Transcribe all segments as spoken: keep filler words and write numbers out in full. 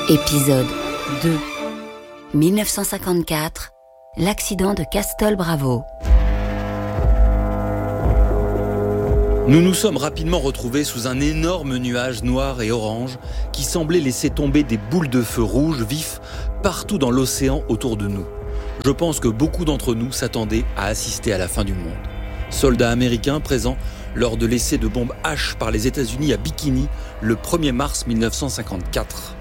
Épisode deux. dix-neuf cent cinquante-quatre, l'accident de Castle Bravo. Nous nous sommes rapidement retrouvés sous un énorme nuage noir et orange qui semblait laisser tomber des boules de feu rouges vifs partout dans l'océan autour de nous. Je pense que beaucoup d'entre nous s'attendaient à assister à la fin du monde. Soldats américains présents lors de l'essai de bombe H par les États-Unis à Bikini le premier mars dix-neuf cent cinquante-quatre.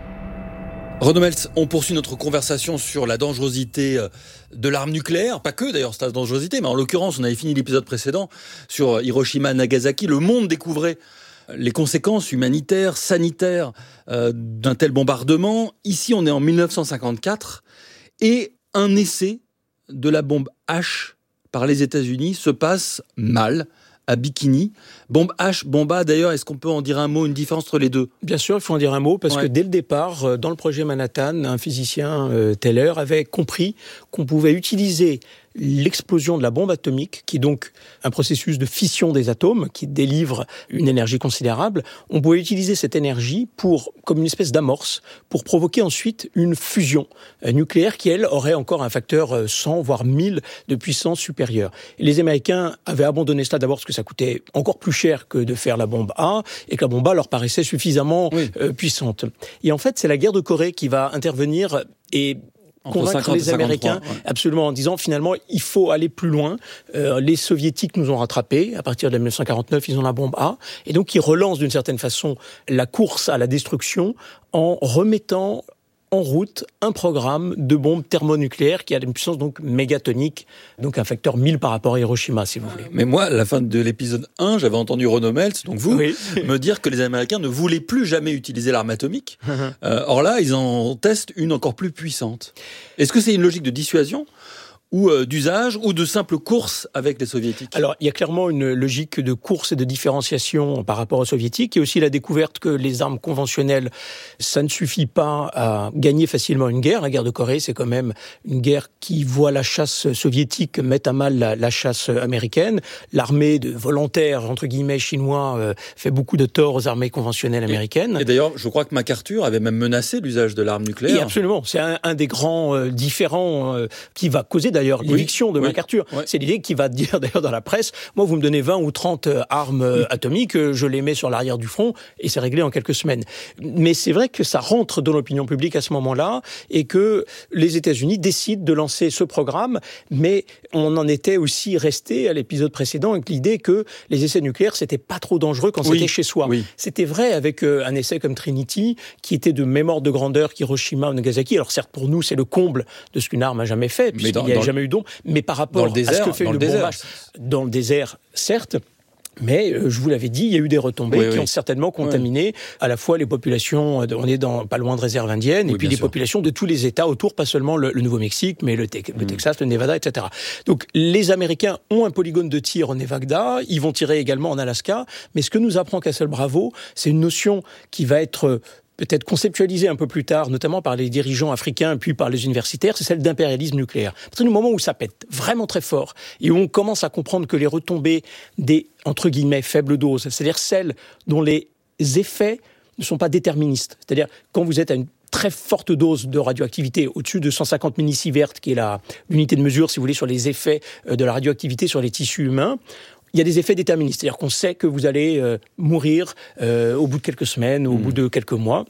Renaud Meltz, on poursuit notre conversation sur la dangerosité de l'arme nucléaire, pas que d'ailleurs cette dangerosité, mais en l'occurrence, on avait fini l'épisode précédent sur Hiroshima, Nagasaki. Le monde découvrait les conséquences humanitaires, sanitaires euh, d'un tel bombardement. Ici, on est en dix-neuf cent cinquante-quatre et un essai de la bombe H par les États-Unis se passe mal à Bikini. Bombe H, bombe A, d'ailleurs, est-ce qu'on peut en dire un mot, une différence entre les deux ? Bien sûr, il faut en dire un mot, parce ouais. que dès le départ, dans le projet Manhattan, un physicien, euh, Teller, avait compris qu'on pouvait utiliser l'explosion de la bombe atomique, qui est donc un processus de fission des atomes, qui délivre une énergie considérable. On pouvait utiliser cette énergie pour, comme une espèce d'amorce, pour provoquer ensuite une fusion nucléaire qui, elle, aurait encore un facteur cent, voire mille de puissance supérieure. Et les Américains avaient abandonné cela d'abord parce que ça coûtait encore plus cher que de faire la bombe A, et que la bombe A leur paraissait suffisamment oui. euh, puissante. Et en fait, c'est la guerre de Corée qui va intervenir et convaincre les Américains, ouais. absolument, en disant finalement il faut aller plus loin. Euh, les Soviétiques nous ont rattrapés. À partir de dix-neuf cent quarante-neuf, ils ont la bombe A, et donc ils relancent d'une certaine façon la course à la destruction en remettant en route un programme de bombes thermonucléaires qui a une puissance donc mégatonique, donc un facteur mille par rapport à Hiroshima, si vous voulez. Mais moi, à la fin de l'épisode un, j'avais entendu Renaud Meltz, donc vous, oui. me dire que les Américains ne voulaient plus jamais utiliser l'arme atomique. euh, or là, ils en testent une encore plus puissante. Est-ce que c'est une logique de dissuasion ou euh, d'usage, ou de simple course avec les Soviétiques ? Alors, il y a clairement une logique de course et de différenciation par rapport aux Soviétiques. Il y a aussi la découverte que les armes conventionnelles, ça ne suffit pas à gagner facilement une guerre. La guerre de Corée, c'est quand même une guerre qui voit la chasse soviétique mettre à mal la, la chasse américaine. L'armée de volontaires, entre guillemets, chinois, euh, fait beaucoup de tort aux armées conventionnelles américaines. Et, et d'ailleurs, je crois que MacArthur avait même menacé l'usage de l'arme nucléaire. Et absolument. C'est un, un des grands euh, différends euh, qui va causer d'ailleurs D'ailleurs, l'éviction oui, de oui, MacArthur. Oui. C'est l'idée qui va dire d'ailleurs dans la presse, moi vous me donnez vingt ou trente armes oui. atomiques, je les mets sur l'arrière du front et c'est réglé en quelques semaines. Mais c'est vrai que ça rentre dans l'opinion publique à ce moment-là et que les États-Unis décident de lancer ce programme, mais on en était aussi resté à l'épisode précédent avec l'idée que les essais nucléaires c'était pas trop dangereux quand oui. c'était chez soi. Oui. C'était vrai avec un essai comme Trinity qui était de même ordre de grandeur qu'Hiroshima ou Nagasaki. Alors certes pour nous c'est le comble de ce qu'une arme a jamais fait, puisqu'il n'y a jamais eu d'ombre, mais par rapport désert, à ce que fait une bombe H dans le désert, certes, mais euh, je vous l'avais dit, il y a eu des retombées oui, qui oui. ont certainement contaminé oui. à la fois les populations, on est dans, pas loin de réserves indiennes, oui, et puis les sûr. populations de tous les États autour, pas seulement le, le Nouveau-Mexique, mais le, te- mmh. le Texas, le Nevada, et cetera. Donc les Américains ont un polygone de tir au Nevada, ils vont tirer également en Alaska, mais ce que nous apprend Castle Bravo, c'est une notion qui va être peut-être conceptualisée un peu plus tard, notamment par les dirigeants africains, puis par les universitaires, c'est celle d'impérialisme nucléaire. À partir du moment où ça pète vraiment très fort, et où on commence à comprendre que les retombées des, entre guillemets, faibles doses, c'est-à-dire celles dont les effets ne sont pas déterministes, c'est-à-dire quand vous êtes à une très forte dose de radioactivité, au-dessus de cent cinquante millisieverts, qui est la, l'unité de mesure, si vous voulez, sur les effets de la radioactivité sur les tissus humains, il y a des effets déterministes, c'est-à-dire qu'on sait que vous allez euh, mourir euh, au bout de quelques semaines, au mmh. bout de quelques mois.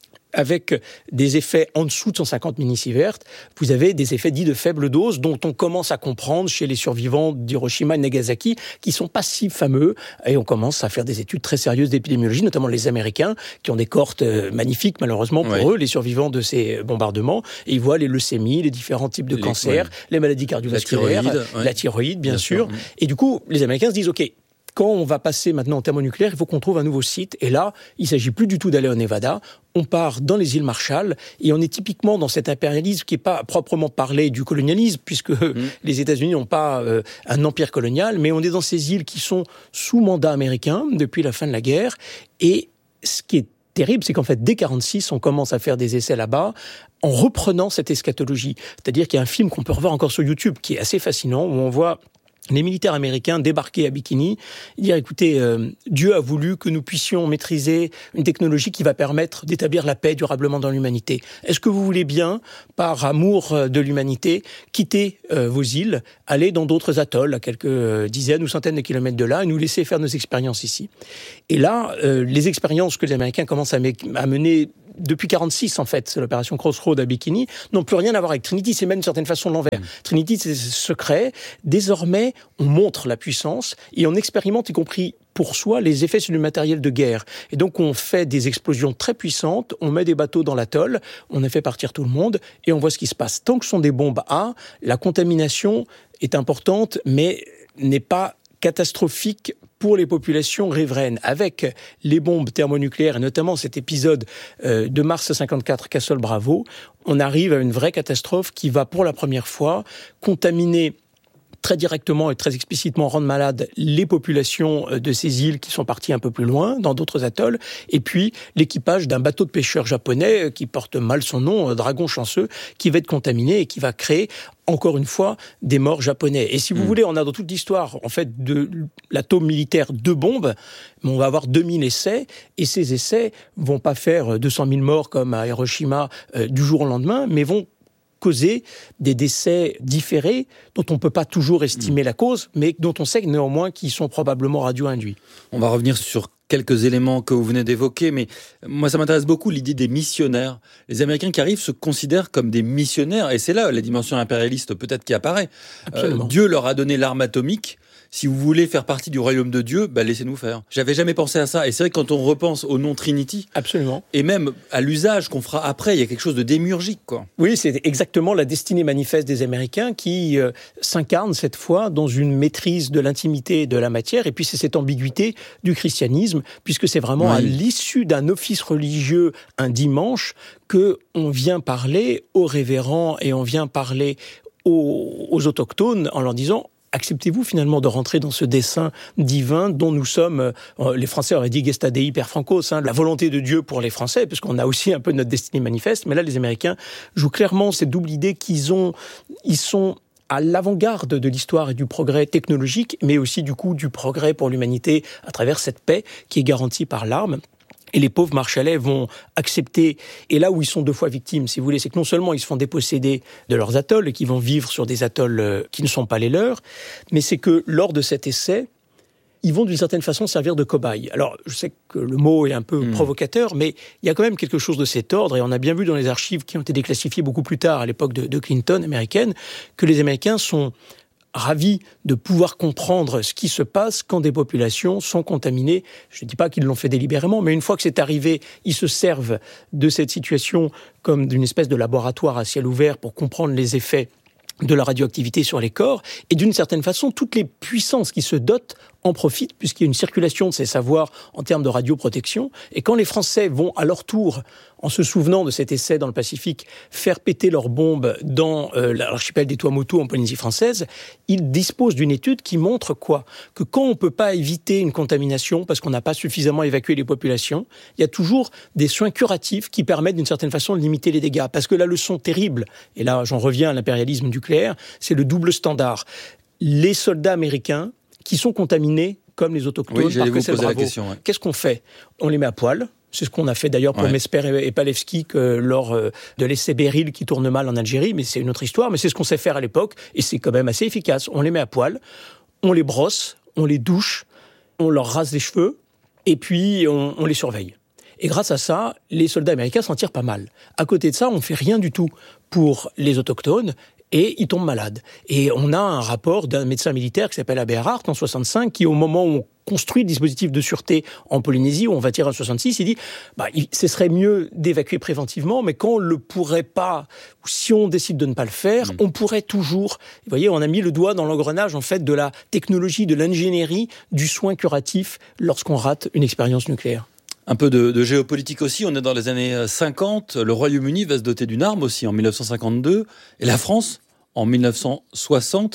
Avec des effets en dessous de cent cinquante millisieverts, vous avez des effets dits de faible dose dont on commence à comprendre chez les survivants d'Hiroshima et Nagasaki qui sont pas si fameux, et on commence à faire des études très sérieuses d'épidémiologie, notamment les Américains qui ont des cohortes magnifiques malheureusement pour oui. eux, les survivants de ces bombardements, et ils voient les leucémies, les différents types de les, cancers, ouais. les maladies cardiovasculaires, la thyroïde, ouais. la thyroïde bien, bien sûr, sûr. Et du coup les Américains se disent ok, quand on va passer maintenant au thermonucléaire, il faut qu'on trouve un nouveau site. Et là, il ne s'agit plus du tout d'aller au Nevada. On part dans les îles Marshall et on est typiquement dans cet impérialisme qui n'est pas proprement parlé du colonialisme, puisque mmh. les États-Unis n'ont pas euh, un empire colonial, mais on est dans ces îles qui sont sous mandat américain depuis la fin de la guerre. Et ce qui est terrible, c'est qu'en fait, dès quarante-six, on commence à faire des essais là-bas en reprenant cette eschatologie. C'est-à-dire qu'il y a un film qu'on peut revoir encore sur YouTube qui est assez fascinant, où on voit les militaires américains débarquaient à Bikini et dire écoutez, euh, Dieu a voulu que nous puissions maîtriser une technologie qui va permettre d'établir la paix durablement dans l'humanité. Est-ce que vous voulez bien, par amour de l'humanité, quitter euh, vos îles, aller dans d'autres atolls à quelques euh, dizaines ou centaines de kilomètres de là et nous laisser faire nos expériences ici? Et là, euh, les expériences que les Américains commencent à, me- à mener depuis quarante-six, en fait, c'est l'opération Crossroad à Bikini, n'ont plus rien à voir avec Trinity, c'est même d'une certaine façon l'envers. Mmh. Trinity, c'est secret. Désormais, on montre la puissance et on expérimente, y compris pour soi, les effets sur le matériel de guerre. Et donc, on fait des explosions très puissantes, on met des bateaux dans l'atoll, on a fait partir tout le monde et on voit ce qui se passe. Tant que ce sont des bombes A, la contamination est importante, mais n'est pas catastrophique pour les populations riveraines. Avec les bombes thermonucléaires, et notamment cet épisode euh, de mars cinquante-quatre, Castle Bravo, on arrive à une vraie catastrophe qui va pour la première fois contaminer très directement et très explicitement rendre malades les populations de ces îles qui sont parties un peu plus loin, dans d'autres atolls, et puis l'équipage d'un bateau de pêcheurs japonais qui porte mal son nom, Dragon Chanceux, qui va être contaminé et qui va créer encore une fois, des morts japonais. Et si vous mmh. voulez, on a dans toute l'histoire, en fait, de l'atome militaire deux bombes, mais on va avoir deux mille essais, et ces essais vont pas faire deux cent mille morts comme à Hiroshima euh, du jour au lendemain, mais vont causer des décès différés dont on ne peut pas toujours estimer mmh. la cause, mais dont on sait néanmoins qu'ils sont probablement radio-induits. On va revenir sur quelques éléments que vous venez d'évoquer, mais moi ça m'intéresse beaucoup l'idée des missionnaires. Les Américains qui arrivent se considèrent comme des missionnaires, et c'est là la dimension impérialiste peut-être qui apparaît. Euh, Dieu leur a donné l'arme atomique. Si vous voulez faire partie du royaume de Dieu, bah laissez-nous faire. J'avais jamais pensé à ça. Et c'est vrai que quand on repense au nom Trinity, absolument, et même à l'usage qu'on fera après, il y a quelque chose de démiurgique, quoi. Oui, c'est exactement la destinée manifeste des Américains qui euh, s'incarne cette fois dans une maîtrise de l'intimité et de la matière. Et puis c'est cette ambiguïté du christianisme, puisque c'est vraiment oui. à l'issue d'un office religieux un dimanche que on vient parler aux révérends et on vient parler aux, aux autochtones en leur disant: acceptez-vous finalement de rentrer dans ce dessein divin dont nous sommes, euh, les Français auraient dit gesta dei per francos, hein, la volonté de Dieu pour les Français, puisqu'on a aussi un peu notre destinée manifeste, mais là les Américains jouent clairement cette double idée qu'ils ont, ils sont à l'avant-garde de l'histoire et du progrès technologique, mais aussi du coup du progrès pour l'humanité à travers cette paix qui est garantie par l'arme. Et les pauvres Marshallais vont accepter, et là où ils sont deux fois victimes, si vous voulez, c'est que non seulement ils se font déposséder de leurs atolls et qu'ils vont vivre sur des atolls qui ne sont pas les leurs, mais c'est que lors de cet essai, ils vont d'une certaine façon servir de cobayes. Alors, je sais que le mot est un peu mmh. provocateur, mais il y a quand même quelque chose de cet ordre, et on a bien vu dans les archives qui ont été déclassifiées beaucoup plus tard, à l'époque de, de Clinton, américaine, que les Américains sont ravis de pouvoir comprendre ce qui se passe quand des populations sont contaminées. Je ne dis pas qu'ils l'ont fait délibérément, mais une fois que c'est arrivé, ils se servent de cette situation comme d'une espèce de laboratoire à ciel ouvert pour comprendre les effets de la radioactivité sur les corps. Et d'une certaine façon, toutes les puissances qui se dotent en profitent, puisqu'il y a une circulation de ces savoirs en termes de radioprotection. Et quand les Français vont à leur tour, en se souvenant de cet essai dans le Pacifique, faire péter leurs bombes dans euh, l'archipel des Tuamotu en Polynésie française, ils disposent d'une étude qui montre quoi ? Que quand on ne peut pas éviter une contamination parce qu'on n'a pas suffisamment évacué les populations, il y a toujours des soins curatifs qui permettent d'une certaine façon de limiter les dégâts. Parce que la leçon terrible, et là j'en reviens à l'impérialisme nucléaire, c'est le double standard. Les soldats américains qui sont contaminés comme les autochtones oui, par Castle Bravo. Question, ouais. Qu'est-ce qu'on fait ? On les met à poil. C'est ce qu'on a fait d'ailleurs pour ouais. Mesper et Palevski que lors de l'essai Beryl qui tourne mal en Algérie, mais c'est une autre histoire, mais c'est ce qu'on sait faire à l'époque, et c'est quand même assez efficace. On les met à poil, on les brosse, on les douche, on leur rase les cheveux, et puis on, on les surveille. Et grâce à ça, les soldats américains s'en tirent pas mal. À côté de ça, on fait rien du tout pour les autochtones, et ils tombent malades. Et on a un rapport d'un médecin militaire qui s'appelle Abe Earhart en soixante-cinq, qui au moment où on construit le dispositif de sûreté en Polynésie, où on va tirer en soixante-six, il dit bah, il, ce serait mieux d'évacuer préventivement, mais quand on ne le pourrait pas, ou si on décide de ne pas le faire, mmh. on pourrait toujours... Vous voyez, on a mis le doigt dans l'engrenage en fait, de la technologie, de l'ingénierie, du soin curatif lorsqu'on rate une expérience nucléaire. Un peu de, de géopolitique aussi, on est dans les années cinquante, le Royaume-Uni va se doter d'une arme aussi en mille neuf cent cinquante-deux, et la France en mille neuf cent soixante.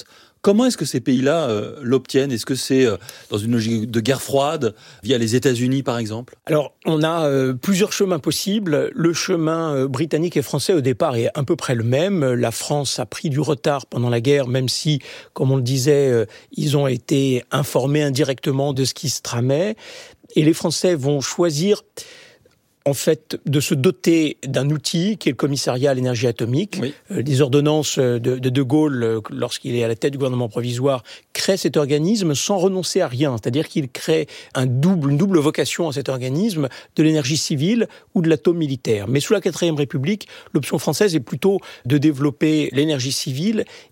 Comment est-ce que ces pays-là euh, l'obtiennent ? Est-ce que c'est euh, dans une logique de guerre froide, via les États-Unis par exemple ? Alors, on a euh, plusieurs chemins possibles. Le chemin euh, britannique et français au départ est à peu près le même. La France a pris du retard pendant la guerre, même si, comme on le disait, euh, ils ont été informés indirectement de ce qui se tramait. Et les Français vont choisir, en fait, de se doter d'un outil qui est le commissariat à l'énergie atomique. Oui. Euh, les ordonnances de, de De Gaulle, euh, lorsqu'il est à la tête du gouvernement provisoire, créent cet organisme sans renoncer à rien. C'est-à-dire qu'il crée un double, une double vocation à cet organisme, de l'énergie civile ou de l'atome militaire. Mais sous la quatrième République, l'option française est plutôt de développer l'énergie civile